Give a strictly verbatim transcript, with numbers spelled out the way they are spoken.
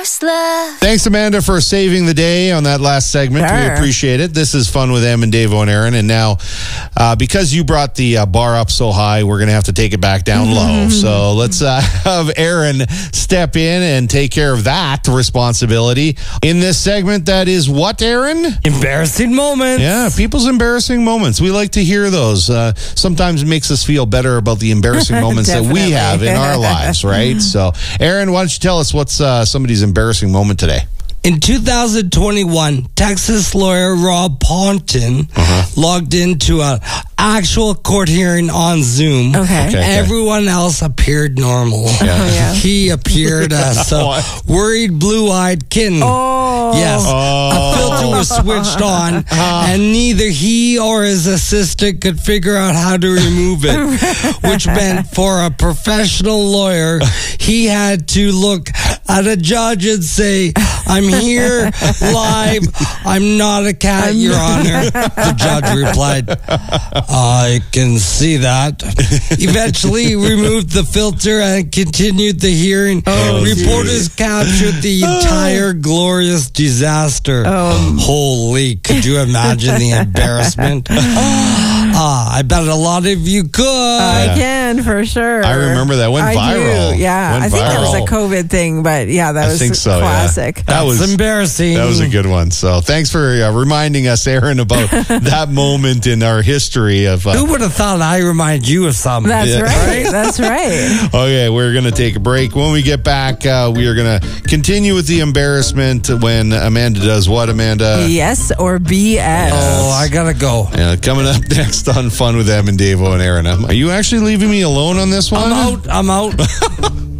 first love. Thanks, Amanda, for saving the day on that last segment. Sure. We appreciate it. This is Fun with Em and Davo and Aaron. And now, uh, because you brought the uh, bar up so high, we're going to have to take it back down low. So let's uh, have Aaron step in and take care of that responsibility. In this segment, that is what, Aaron? Embarrassing moments. Yeah, people's embarrassing moments. We like to hear those. Uh, sometimes it makes us feel better about the embarrassing moments that we have in our lives, right? So, Aaron, why don't you tell us what's uh, somebody's embarrassing moment today? In two thousand twenty-one, Texas lawyer Rob Ponton uh-huh. logged into an actual court hearing on Zoom. Okay. okay Everyone okay. else appeared normal. Yeah. Oh, yeah. He appeared as a worried, blue-eyed kitten. Oh. Yes. Oh. A filter was switched on, uh. and neither he or his assistant could figure out how to remove it, which meant for a professional lawyer, he had to look at a judge and say, I'm here live. I'm not a cat, Your Honor. The judge replied, I can see that. Eventually, he removed the filter and continued the hearing. Oh, Reporters geez. captured the entire glorious disaster. Oh. Holy, could you imagine the embarrassment? Ah, I bet a lot of you could. I can, for sure. I remember that went I viral. Do. Yeah, went I think viral. that was a COVID thing, but yeah, that I was think so, classic. Yeah. That was embarrassing. That was a good one. So thanks for uh, reminding us, Aaron, about that moment in our history of. Uh, Who would have thought I remind you of something? That's Yeah. right. That's right. Okay, we're going to take a break. When we get back, uh, we are going to continue with the embarrassment when Amanda does what, Amanda? Yes or B S. Oh, I gotta go. Yeah, coming up next on Fun with Em and Davo and Aaron. Are you actually leaving me alone on this one? I'm out. I'm out.